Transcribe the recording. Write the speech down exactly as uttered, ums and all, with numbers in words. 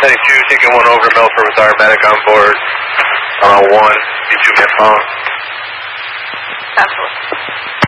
seventy-two, taking one over Milford with our medic on board. Uh, one, B two man phone. Absolutely.